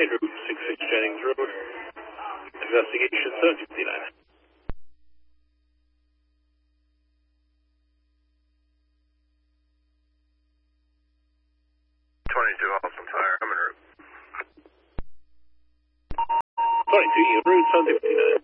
En route 66 Jennings Road. Investigation 759. 22 Austin Fire, I'm en route. 22 en route 759.